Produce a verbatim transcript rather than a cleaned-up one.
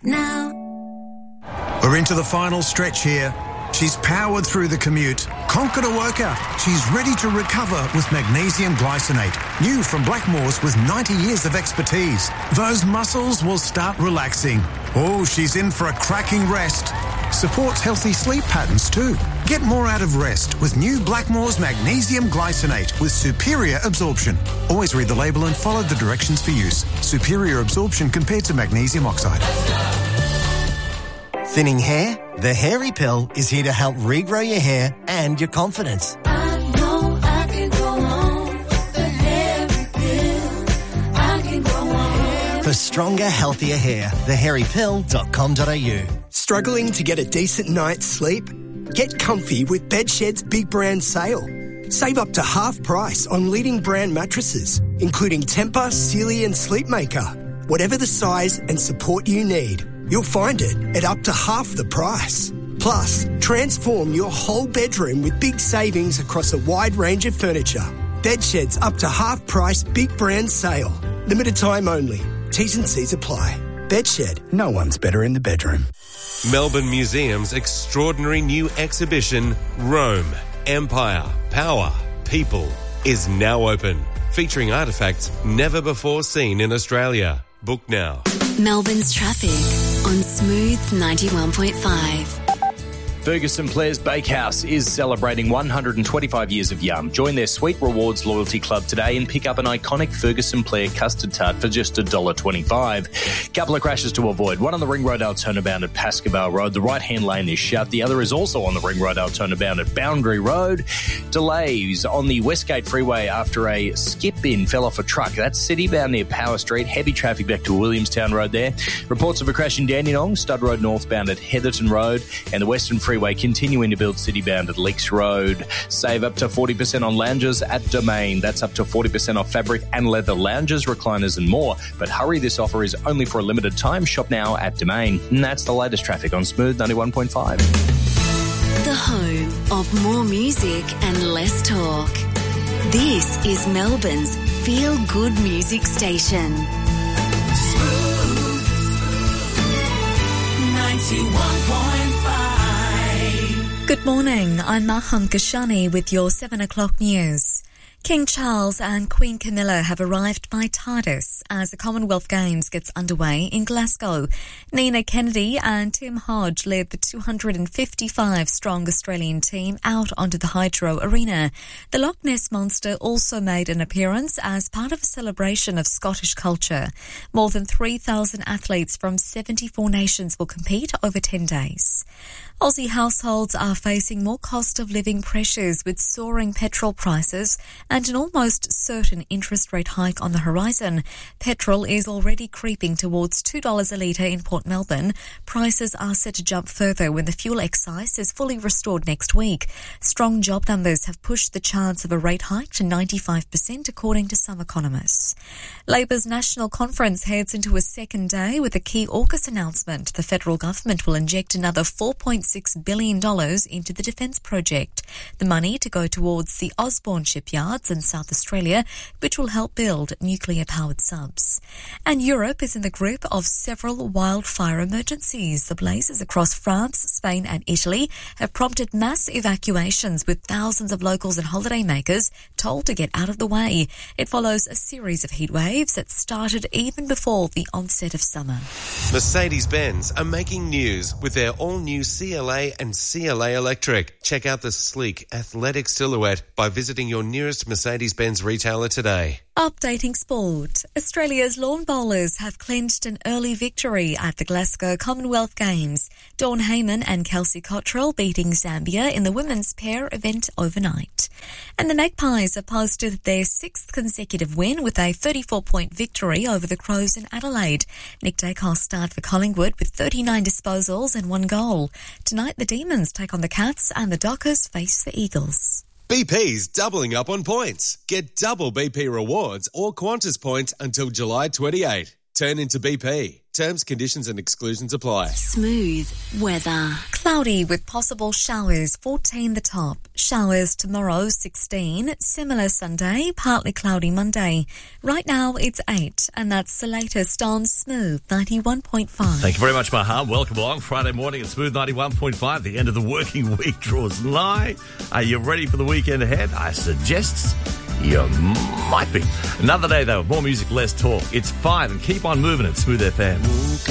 now. We're into the final stretch here. She's powered through the commute, conquered a workout. She's ready to recover with magnesium glycinate. New from Blackmores with ninety years of expertise. Those muscles will start relaxing. Oh, she's in for a cracking rest. Supports healthy sleep patterns too. Get more out of rest with new Blackmores magnesium glycinate with superior absorption. Always read the label and follow the directions for use. Superior absorption compared to magnesium oxide. Thinning hair? The Hairy Pill is here to help regrow your hair and your confidence. I know I can go on with the Hairy Pill. I can go on. For stronger, healthier hair, the hairy pill dot com dot a u. Struggling to get a decent night's sleep? Get comfy with Bedshed's Big Brand Sale. Save up to half price on leading brand mattresses, including Tempur, Sealy and Sleepmaker. Whatever the size and support you need, you'll find it at up to half the price. Plus, transform your whole bedroom with big savings across a wide range of furniture. Bedshed's up to half price Big Brand Sale. Limited time only. T's and C's apply. Bedshed, no one's better in the bedroom. Melbourne Museum's extraordinary new exhibition, Rome, Empire, Power, People, is now open, featuring artefacts never before seen in Australia. Book now. Melbourne's traffic on Smooth ninety-one point five. Ferguson Players Bakehouse is celebrating one hundred twenty-five years of yum. Join their Sweet Rewards Loyalty Club today and pick up an iconic Ferguson Player custard tart for just one dollar twenty-five. Couple of crashes to avoid. One on the Ring Road turnabout at Pascoe Road. The right-hand lane is shut. The other is also on the Ring Road turnabout at Boundary Road. Delays on the Westgate Freeway after a skip-in fell off a truck. That's city-bound near Power Street. Heavy traffic back to Williamstown Road there. Reports of a crash in Dandenong. Stud Road northbound at Heatherton Road. And the Western Freeway continuing to build city-bound at Leaks Road. Save up to forty percent on lounges at Domain. That's up to forty percent off fabric and leather lounges, recliners and more. But hurry, this offer is only for a limited time. Shop now at Domain. And that's the latest traffic on Smooth ninety-one point five. The home of more music and less talk. This is Melbourne's feel-good music station. Smooth ninety-one point five. Good morning, I'm Maham Kashani with your seven o'clock news. King Charles and Queen Camilla have arrived by TARDIS as the Commonwealth Games gets underway in Glasgow. Nina Kennedy and Tim Hodge led the two hundred fifty-five strong Australian team out onto the Hydro Arena. The Loch Ness Monster also made an appearance as part of a celebration of Scottish culture. More than three thousand athletes from seventy-four nations will compete over ten days. Aussie households are facing more cost of living pressures with soaring petrol prices and an almost certain interest rate hike on the horizon. Petrol is already creeping towards two dollars a litre in Port Melbourne. Prices are set to jump further when the fuel excise is fully restored next week. Strong job numbers have pushed the chance of a rate hike to ninety-five percent, according to some economists. Labor's National Conference heads into a second day with a key AUKUS announcement. The federal government will inject another four point six billion dollars into the defence project. The money to go towards the Osborne shipyards in South Australia, which will help build nuclear-powered subs. And Europe is in the grip of several wildfire emergencies. The blazes across France, Spain and Italy have prompted mass evacuations, with thousands of locals and holidaymakers told to get out of the way. It follows a series of heat waves that started even before the onset of summer. Mercedes-Benz are making news with their all-new C L A and C L A Electric. Check out the sleek, athletic silhouette by visiting your nearest Mercedes-Benz retailer today. Updating sport. Australia's lawn bowlers have clinched an early victory at the Glasgow Commonwealth Games. Dawn Heyman and Kelsey Cottrell beating Zambia in the women's pair event overnight. And the Magpies have posted their sixth consecutive win with a thirty-four point victory over the Crows in Adelaide. Nick Dacos starred for Collingwood with thirty-nine disposals and one goal. Tonight the Demons take on the Cats and the Dockers face the Eagles. B P's doubling up on points. Get double B P rewards or Qantas points until July twenty-eighth. turn into B P. Terms, conditions and exclusions apply. Smooth weather. Cloudy with possible showers, fourteen the top. Showers tomorrow, sixteen. Similar Sunday, partly cloudy Monday. Right now it's eight, and that's the latest on Smooth ninety-one point five. Thank you very much, Maham. Welcome along. Friday morning at Smooth ninety-one point five. The end of the working week draws nigh. Are you ready for the weekend ahead? I suggest you might be. Another day, though. More music, less talk. It's five, and keep on moving at Smooth F M.